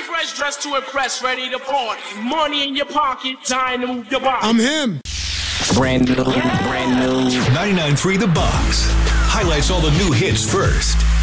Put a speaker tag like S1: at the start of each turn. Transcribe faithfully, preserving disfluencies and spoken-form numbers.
S1: fresh, dressed to impress, ready to party. Money in your pocket, time to move your body.
S2: I'm him.
S3: Brand new, brand new.
S4: ninety-nine point three The Box highlights all the new hits first.